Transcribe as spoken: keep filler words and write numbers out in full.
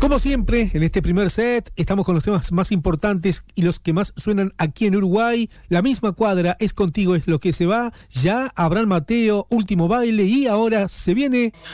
Como siempre, en este primer set estamos con los temas más importantes y los que más suenan aquí en Uruguay. La misma cuadra, Es Contigo es lo que se va. Ya Abraham Mateo, Último Baile, y ahora se viene